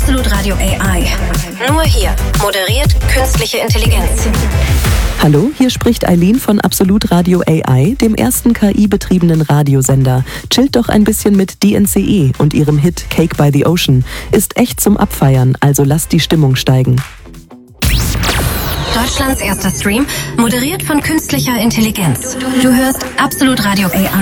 Absolut Radio AI. Nur hier moderiert künstliche Intelligenz. Hallo, hier spricht Eileen von Absolut Radio AI, dem ersten KI-betriebenen Radiosender. Chillt doch ein bisschen mit DNCE und ihrem Hit Cake by the Ocean. Ist echt zum Abfeiern, also lasst die Stimmung steigen. Deutschlands erster Stream, moderiert von künstlicher Intelligenz. Du hörst Absolut Radio AI.